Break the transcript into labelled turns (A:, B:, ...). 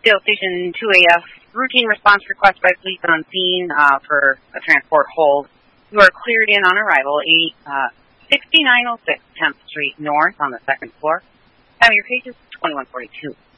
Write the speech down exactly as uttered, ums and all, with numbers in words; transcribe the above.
A: Oakdale Station two A F, routine response request by police on scene uh, for a transport hold. You are cleared in on arrival, eight, uh, sixty-nine oh six tenth Street North on the second floor. Time of your case is twenty-one forty-two.